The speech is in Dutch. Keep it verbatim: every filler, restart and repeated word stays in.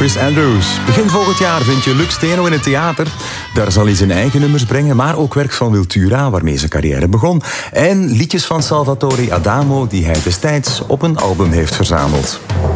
Chris Andrews. Begin volgend jaar vind je Lux Steno in het theater. Daar zal hij zijn eigen nummers brengen, maar ook werk van Wiltura, waarmee zijn carrière begon. En liedjes van Salvatore Adamo, die hij destijds op een album heeft verzameld.